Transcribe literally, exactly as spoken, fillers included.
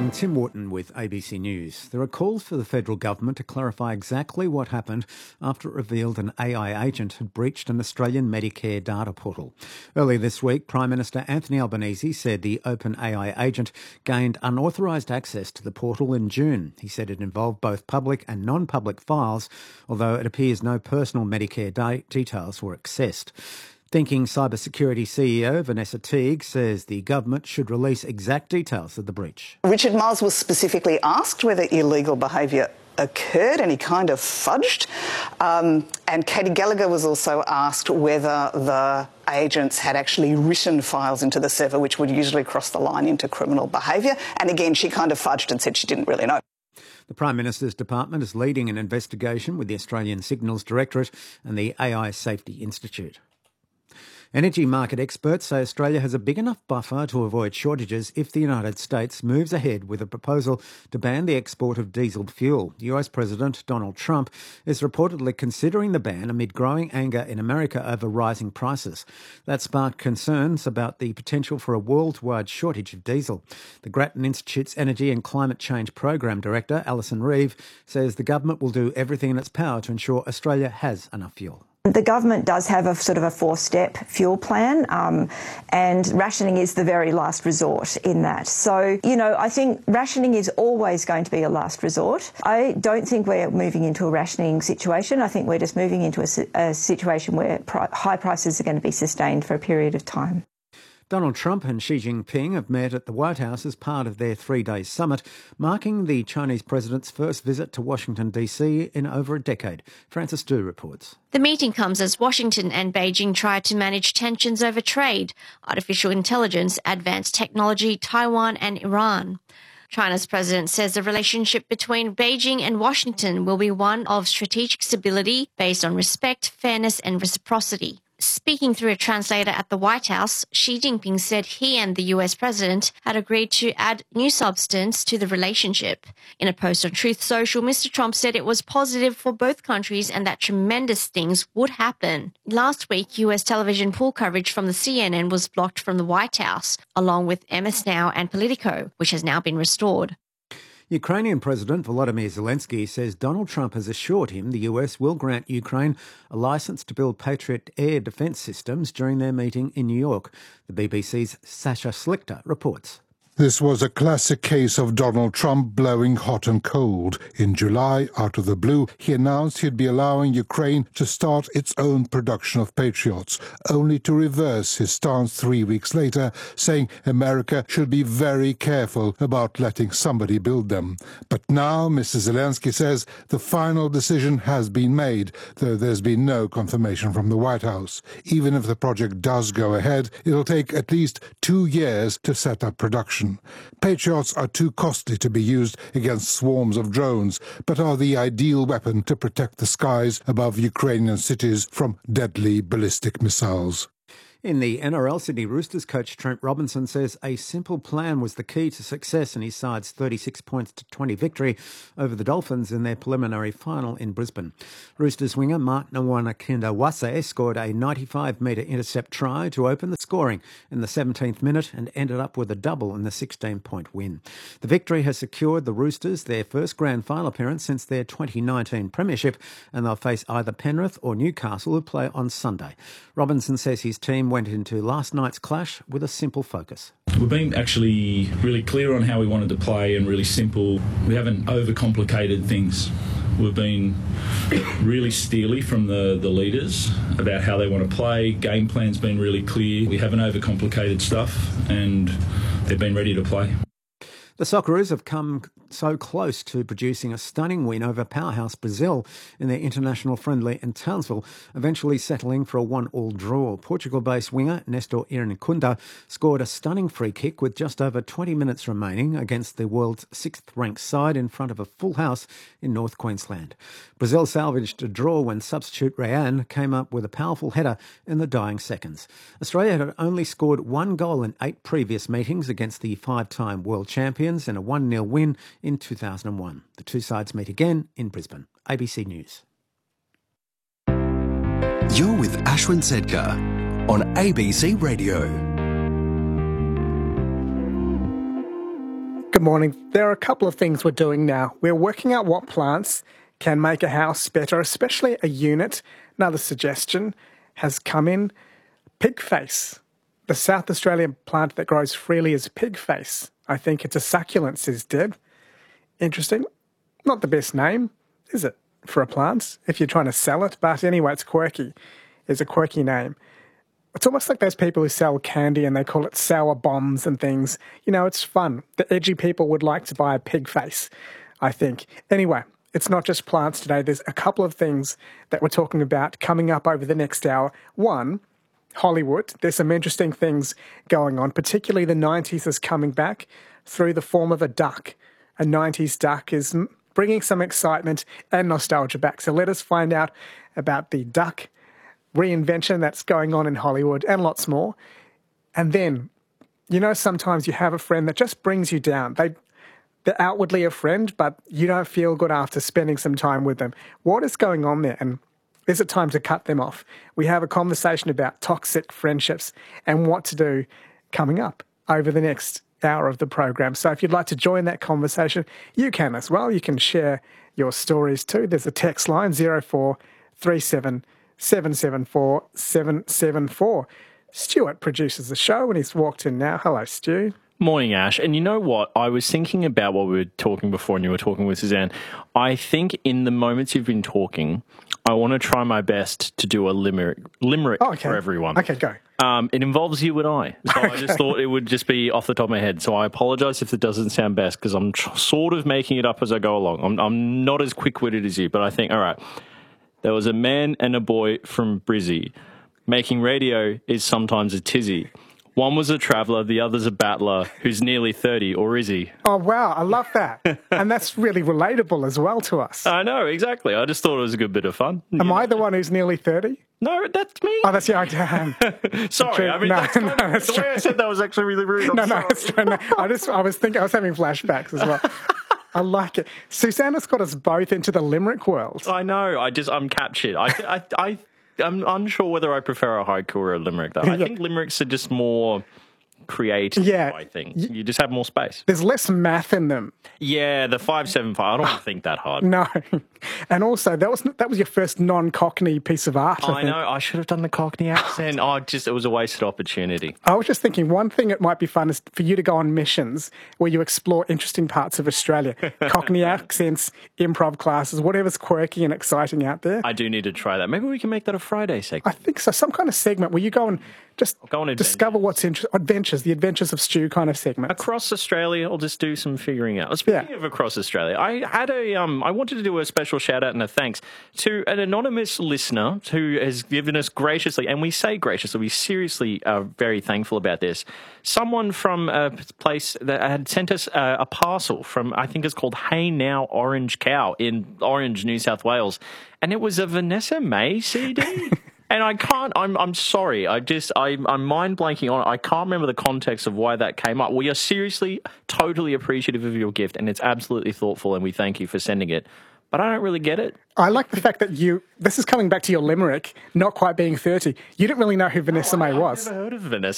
morning, Tim Wharton with A B C News. There are calls for the federal government to clarify exactly what happened after it revealed an A I agent had breached an Australian Medicare data portal. Earlier this week, Prime Minister Anthony Albanese said the open A I agent gained unauthorised access to the portal in June. He said it involved both public and non-public files, although it appears no personal Medicare da- details were accessed. Thinking Cybersecurity C E O Vanessa Teague says the government should release exact details of the breach. Richard Marles was specifically asked whether illegal behaviour occurred and he kind of fudged. Um, and Katie Gallagher was also asked whether the agents had actually written files into the server, which would usually cross the line into criminal behaviour. And again, she kind of fudged and said she didn't really know. The Prime Minister's department is leading an investigation with the Australian Signals Directorate and the A I Safety Institute. Energy market experts say Australia has a big enough buffer to avoid shortages if the United States moves ahead with a proposal to ban the export of diesel fuel. U S President Donald Trump is reportedly considering the ban amid growing anger in America over rising prices. That sparked concerns about the potential for a worldwide shortage of diesel. The Grattan Institute's Energy and Climate Change Program Director, Alison Reeve, says the government will do everything in its power to ensure Australia has enough fuel. The government does have a sort of a four-step fuel plan, um, and rationing is the very last resort in that. So, you know, I think rationing is always going to be a last resort. I don't think we're moving into a rationing situation. I think we're just moving into a, a situation where pri- high prices are going to be sustained for a period of time. Donald Trump and Xi Jinping have met at the White House as part of their three-day summit, marking the Chinese president's first visit to Washington, D C in over a decade. Frances Du reports. The meeting comes as Washington and Beijing try to manage tensions over trade, artificial intelligence, advanced technology, Taiwan and Iran. China's president says the relationship between Beijing and Washington will be one of strategic stability based on respect, fairness and reciprocity. Speaking through a translator at the White House, Xi Jinping said he and the U S president had agreed to add new substance to the relationship. In a post on Truth Social, Mister Trump said it was positive for both countries and that tremendous things would happen. Last week, U S television pool coverage from the C N N was blocked from the White House, along with M S Now and Politico, which has now been restored. Ukrainian President Volodymyr Zelensky says Donald Trump has assured him the U S will grant Ukraine a licence to build Patriot air defence systems during their meeting in New York. The B B C's Sasha Slichter reports. This was a classic case of Donald Trump blowing hot and cold. In July, out of the blue, he announced he'd be allowing Ukraine to start its own production of Patriots, only to reverse his stance three weeks later, saying America should be very careful about letting somebody build them. But now, Mister Zelensky says the final decision has been made, though there's been no confirmation from the White House. Even if the project does go ahead, it'll take at least two years to set up production. Patriots are too costly to be used against swarms of drones, but are the ideal weapon to protect the skies above Ukrainian cities from deadly ballistic missiles. In the N R L, Sydney Roosters coach Trent Robinson says a simple plan was the key to success in his side's thirty-six points to twenty victory over the Dolphins in their preliminary final in Brisbane. Roosters winger Mark Nawaqanitawase scored a ninety-five metre intercept try to open the scoring in the seventeenth minute and ended up with a double in the sixteen-point win. The victory has secured the Roosters their first grand final appearance since their twenty nineteen premiership, and they'll face either Penrith or Newcastle, who play on Sunday. Robinson says his team went into last night's clash with a simple focus. We've been actually really clear on how we wanted to play and really simple. We haven't overcomplicated things. We've been really steely from the, the leaders about how they want to play. Game plan's been really clear. We haven't overcomplicated stuff and they've been ready to play. The Socceroos have come so close to producing a stunning win over powerhouse Brazil in their international friendly in Townsville, eventually settling for a one-all draw. Portugal-based winger Nestor Irankunda scored a stunning free kick with just over twenty minutes remaining against the world's sixth-ranked side in front of a full house in North Queensland. Brazil salvaged a draw when substitute Rayan came up with a powerful header in the dying seconds. Australia had only scored one goal in eight previous meetings against the five-time world champions in a one nil win in two thousand one. The two sides meet again in Brisbane. A B C News. You're with Ashwin Sedkar on A B C Radio. Good morning. There are a couple of things we're doing now. We're working out what plants can make a house better, especially a unit. Another suggestion has come in. Pigface. The South Australian plant that grows freely is pigface. I think it's a succulent, says Deb. Interesting. Not the best name, is it, for a plant, if you're trying to sell it? But anyway, it's quirky. It's a quirky name. It's almost like those people who sell candy and they call it sour bombs and things. You know, it's fun. The edgy people would like to buy a pig face, I think. Anyway, it's not just plants today. There's a couple of things that we're talking about coming up over the next hour. One, Hollywood. There's some interesting things going on, particularly the nineties is coming back through the form of a duck. A nineties duck is bringing some excitement and nostalgia back. So let us find out about the duck reinvention that's going on in Hollywood and lots more. And then, you know, sometimes you have a friend that just brings you down. They, they're outwardly a friend, but you don't feel good after spending some time with them. What is going on there? And is it time to cut them off? We have a conversation about toxic friendships and what to do coming up over the next hour of the program. So if you'd like to join that conversation, you can as well. You can share your stories too. There's a text line, zero four three seven seven seven four seven seven four. Stuart produces the show and he's walked in now. Hello, Stu. Morning, Ash. And you know what? I was thinking about what we were talking before and you were talking with Suzanne. I think in the moments you've been talking, I want to try my best to do a limerick, limerick oh, okay. for everyone. Okay, go. Um, it involves you and I. So okay. I just thought it would just be off the top of my head. So I apologise if it doesn't sound best because I'm tr- sort of making it up as I go along. I'm, I'm not as quick-witted as you, but I think, all right, there was a man and a boy from Brizzy. Making radio is sometimes a tizzy. One was a traveller, the other's a battler who's nearly thirty, or is he? Oh, wow, I love that. And that's really relatable as well to us. I know, exactly. I just thought it was a good bit of fun. Am I the one who's nearly thirty? No, that's me. Oh, that's you. I am. Sorry, I mean, no, that's kind no, of, that's the true. way I said that was actually really rude. I'm no, no, sorry. it's true. No, I just, I was thinking, I was having flashbacks as well. I like it. Susanna's got us both into the limerick world. I know. I just, I'm captured. I, I, I, I'm unsure whether I prefer a haiku or a limerick, though. I yeah. think limericks are just more creative, yeah. I think. You just have more space. There's less math in them. Yeah, the five seven five. I don't think that hard. No. And also, that was that was your first non-Cockney piece of art, I, I know. I should have done the Cockney accent. oh, just it was a wasted opportunity. I was just thinking, one thing that might be fun is for you to go on missions where you explore interesting parts of Australia. Cockney accents, improv classes, whatever's quirky and exciting out there. I do need to try that. Maybe we can make that a Friday segment. I think so. Some kind of segment where you go and just go on discover what's interesting. Adventures, the Adventures of Stu kind of segment. Across Australia, I'll just do some figuring out. Speaking yeah. of across Australia, I had a um, I wanted to do a special shout out and a thanks to an anonymous listener who has given us graciously, and we say graciously, we seriously are very thankful about this. Someone from a place that had sent us a, a parcel from, I think it's called Hey Now Orange Cow in Orange, New South Wales, and it was a Vanessa May C D. And I can't, I'm I'm sorry, I just, I, I'm mind blanking on it. I can't remember the context of why that came up. We are seriously totally appreciative of your gift, and it's absolutely thoughtful, and we thank you for sending it. But I don't really get it. I like the fact that you, this is coming back to your limerick, not quite being thirty. You didn't really know who Vanessa oh, May I've was. I've never heard of Vanessa